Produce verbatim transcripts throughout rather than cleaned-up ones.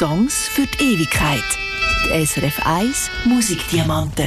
Songs für die Ewigkeit. Die S R F eins Musikdiamanten.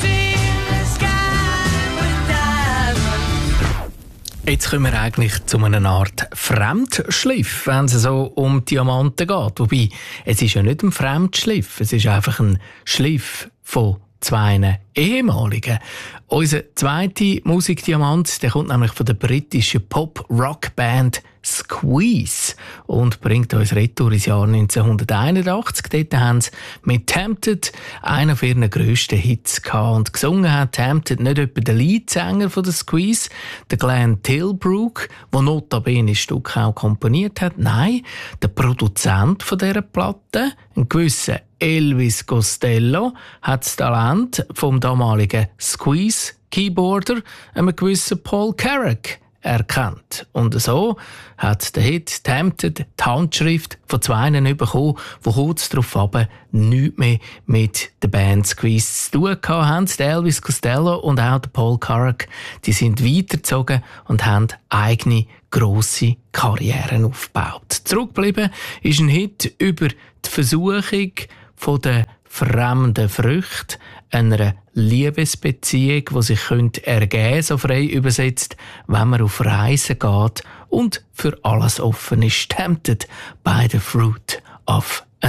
Jetzt kommen wir eigentlich zu einer Art Fremdschliff, wenn es so um Diamanten geht. Wobei, es ist ja nicht ein Fremdschliff, es ist einfach ein Schliff von zwei ehemaligen. Unser zweiter Musikdiamant, der kommt nämlich von der britischen Pop-Rock-Band Squeeze und bringt uns retour ins Jahr neunzehnhunderteinundachtzig. Dort haben sie mit «Tempted» einen von ihren grössten Hits gehabt. Und gesungen hat «Tempted» nicht etwa der Leadsänger von der Squeeze, der Glenn Tilbrook, der notabene das Stück auch komponiert hat. Nein, der Produzent von dieser Platte, ein gewisser Elvis Costello, hat das Talent vom damaligen Squeeze-Keyboarder, einem gewissen Paul Carrack, erkannt. Und so hat der Hit «Tempted» die Handschrift von zwei bekommen, die kurz darauf aber nichts mehr mit der Band Squeeze zu tun hatten. Der Elvis Costello und auch der Paul Carrack, die sind weitergezogen und haben eigene grosse Karrieren aufgebaut. Zurückgeblieben ist ein Hit über die Versuchung von der fremden Früchte, einer Liebesbeziehung, die sich ergeben könnte, so frei übersetzt, wenn man auf Reisen geht und für alles offen ist. Tempted by the fruit of